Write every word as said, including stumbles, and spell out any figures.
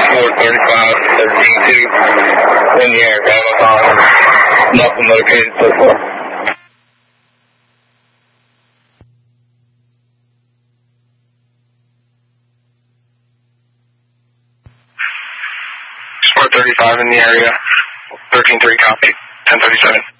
four thirty-five, thirteen two, in the air, Amazon, nothing located so far. four thirty-five in the area, thirteen three, copy, ten thirty-seven.